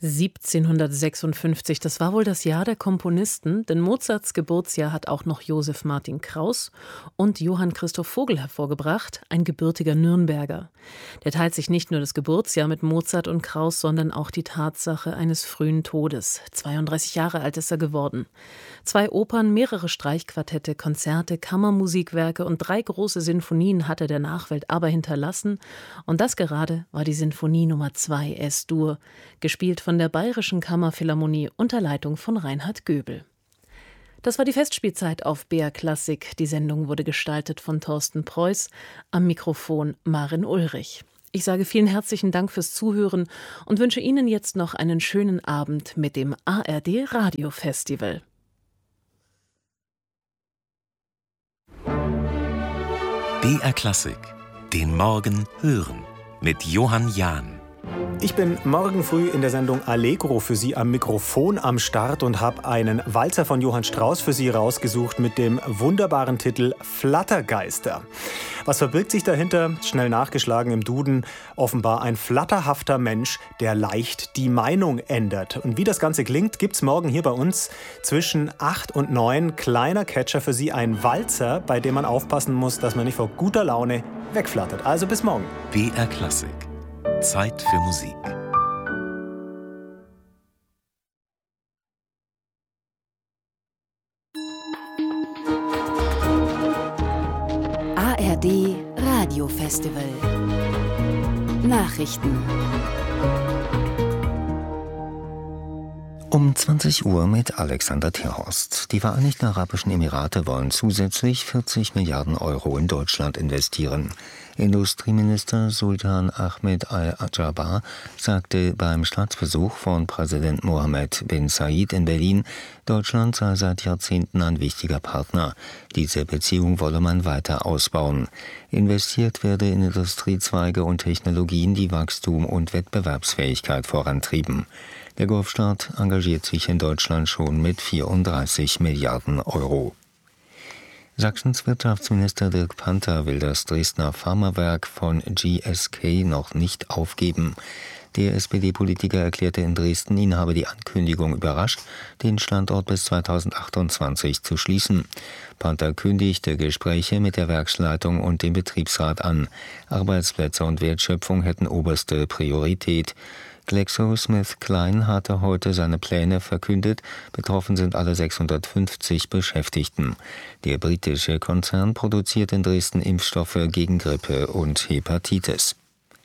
1756, das war wohl das Jahr der Komponisten, denn Mozarts Geburtsjahr hat auch noch Josef Martin Kraus und Johann Christoph Vogel hervorgebracht, ein gebürtiger Nürnberger. Der teilt sich nicht nur das Geburtsjahr mit Mozart und Kraus, sondern auch die Tatsache eines frühen Todes. 32 Jahre alt ist er geworden. 2 Opern, mehrere Streichquartette, Konzerte, Kammermusikwerke und 3 große Sinfonien hat er der Nachwelt aber hinterlassen. Und das gerade war die Sinfonie Nummer 2 Es-Dur, gespielt von der Bayerischen Kammerphilharmonie unter Leitung von Reinhard Göbel. Das war die Festspielzeit auf BR Klassik. Die Sendung wurde gestaltet von Thorsten Preuß, am Mikrofon Maren Ulrich. Ich sage vielen herzlichen Dank fürs Zuhören und wünsche Ihnen jetzt noch einen schönen Abend mit dem ARD Radio Festival. BR Klassik, den Morgen hören mit Johann Jahn. Ich bin morgen früh in der Sendung Allegro für Sie am Mikrofon am Start und habe einen Walzer von Johann Strauss für Sie rausgesucht mit dem wunderbaren Titel Flattergeister. Was verbirgt sich dahinter? Schnell nachgeschlagen im Duden. Offenbar ein flatterhafter Mensch, der leicht die Meinung ändert. Und wie das Ganze klingt, gibt's morgen hier bei uns zwischen 8 und 9. Kleiner Catcher für Sie, ein Walzer, bei dem man aufpassen muss, dass man nicht vor guter Laune wegflattert. Also bis morgen. BR Klassik. Zeit für Musik. ARD Radio Festival. Nachrichten. Um 20 Uhr mit Alexander Terhorst. Die Vereinigten Arabischen Emirate wollen zusätzlich 40 Milliarden Euro in Deutschland investieren. Industrieminister Sultan Ahmed Al-Jaber sagte beim Staatsbesuch von Präsident Mohammed bin Zayed in Berlin, Deutschland sei seit Jahrzehnten ein wichtiger Partner. Diese Beziehung wolle man weiter ausbauen. Investiert werde in Industriezweige und Technologien, die Wachstum und Wettbewerbsfähigkeit vorantrieben. Der Golfstaat engagiert sich in Deutschland schon mit 34 Milliarden Euro. Sachsens Wirtschaftsminister Dirk Panther will das Dresdner Pharmawerk von GSK noch nicht aufgeben. Der SPD-Politiker erklärte in Dresden, ihn habe die Ankündigung überrascht, den Standort bis 2028 zu schließen. Panther kündigte Gespräche mit der Werksleitung und dem Betriebsrat an. Arbeitsplätze und Wertschöpfung hätten oberste Priorität. GlaxoSmithKline hatte heute seine Pläne verkündet. Betroffen sind alle 650 Beschäftigten. Der britische Konzern produziert in Dresden Impfstoffe gegen Grippe und Hepatitis.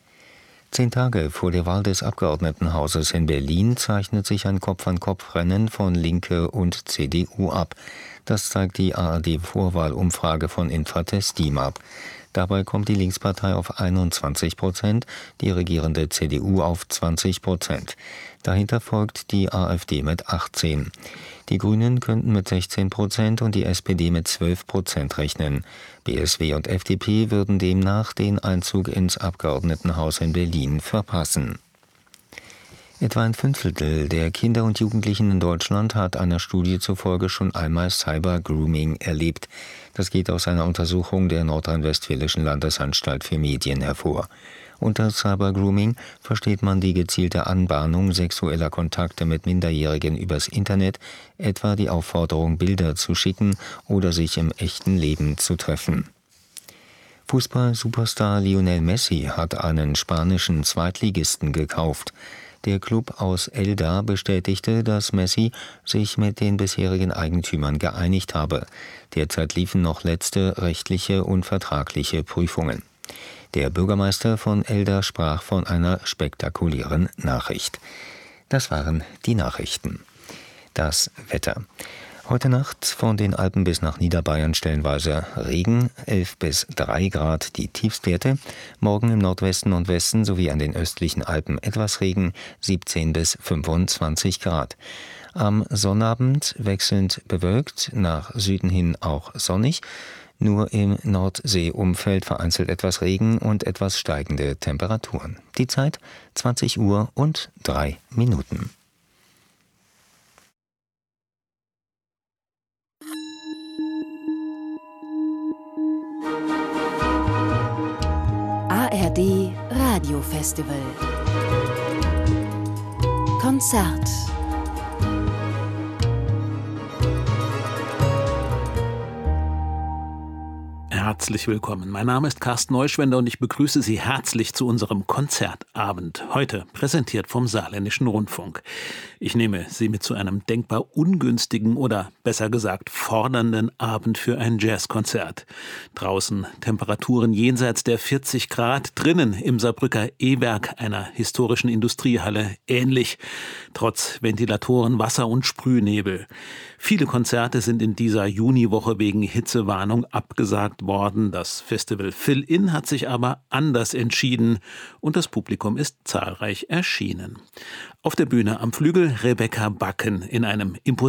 10 Tage vor der Wahl des Abgeordnetenhauses in Berlin zeichnet sich ein Kopf-an-Kopf-Rennen von Linke und CDU ab. Das zeigt die ARD-Vorwahlumfrage von Infratest DIMAP. Dabei kommt die Linkspartei auf 21%, die regierende CDU auf 20%. Dahinter folgt die AfD mit 18%. Die Grünen könnten mit 16% und die SPD mit 12% rechnen. BSW und FDP würden demnach den Einzug ins Abgeordnetenhaus in Berlin verpassen. Etwa ein Fünftel der Kinder und Jugendlichen in Deutschland hat einer Studie zufolge schon einmal Cyber-Grooming erlebt. Das geht aus einer Untersuchung der Nordrhein-Westfälischen Landesanstalt für Medien hervor. Unter Cyber-Grooming versteht man die gezielte Anbahnung sexueller Kontakte mit Minderjährigen übers Internet, etwa die Aufforderung, Bilder zu schicken oder sich im echten Leben zu treffen. Fußball-Superstar Lionel Messi hat einen spanischen Zweitligisten gekauft. Der Club aus Elda bestätigte, dass Messi sich mit den bisherigen Eigentümern geeinigt habe. Derzeit liefen noch letzte rechtliche und vertragliche Prüfungen. Der Bürgermeister von Elda sprach von einer spektakulären Nachricht. Das waren die Nachrichten. Das Wetter. Heute Nacht von den Alpen bis nach Niederbayern stellenweise Regen, 11 bis 3 Grad die Tiefstwerte. Morgen im Nordwesten und Westen sowie an den östlichen Alpen etwas Regen, 17 bis 25 Grad. Am Sonnabend wechselnd bewölkt, nach Süden hin auch sonnig. Nur im Nordseeumfeld vereinzelt etwas Regen und etwas steigende Temperaturen. Die Zeit 20 Uhr und 3 Minuten. ARD Radio Festival. Konzert. Herzlich willkommen. Mein Name ist Carsten Neuschwender und ich begrüße Sie herzlich zu unserem Konzertabend. Heute präsentiert vom Saarländischen Rundfunk. Ich nehme Sie mit zu einem denkbar ungünstigen oder besser gesagt fordernden Abend für ein Jazzkonzert. Draußen Temperaturen jenseits der 40 Grad, drinnen im Saarbrücker E-Werk, einer historischen Industriehalle, ähnlich, trotz Ventilatoren, Wasser und Sprühnebel. Viele Konzerte sind in dieser Juniwoche wegen Hitzewarnung abgesagt worden. Das Festival Fill-In hat sich aber anders entschieden und das Publikum ist zahlreich erschienen. Auf der Bühne am Flügel Rebecca Backen in einem imposanten